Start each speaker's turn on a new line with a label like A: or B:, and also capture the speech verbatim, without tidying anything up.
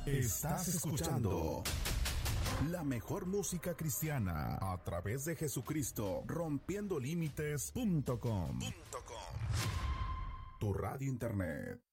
A: Estás escuchando la mejor música cristiana a través de Jesucristo, rompiendo límites punto com. Tu radio internet.